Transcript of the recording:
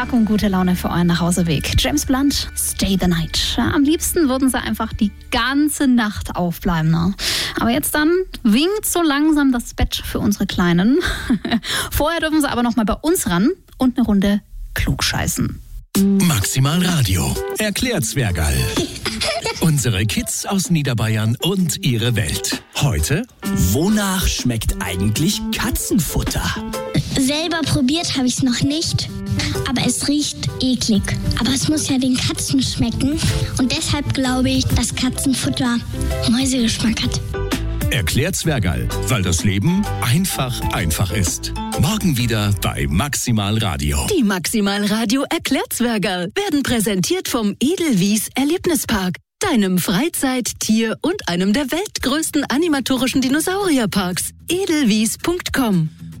Tag und gute Laune für euren Nachhauseweg. James Blunt, Stay the Night. Ja, am liebsten würden sie einfach die ganze Nacht aufbleiben. Ne? Aber jetzt dann winkt so langsam das Bett für unsere Kleinen. Vorher dürfen sie aber noch mal bei uns ran und eine Runde klugscheißen. Maximal Radio erklärt Zwergal. Unsere Kids aus Niederbayern und ihre Welt. Heute: Wonach schmeckt eigentlich Katzenfutter? Selber probiert habe ich es noch nicht, aber es riecht eklig. Aber es muss ja den Katzen schmecken und deshalb glaube ich, dass Katzenfutter Mäusegeschmack hat. Erklärt Zwergal, weil das Leben einfach ist. Morgen wieder bei Maximal Radio. Die Maximal Radio erklärt Zwergal werden präsentiert vom Edelwies Erlebnispark, deinem Freizeit-, Tier- und einem der weltgrößten animatorischen Dinosaurierparks. Edelwies.com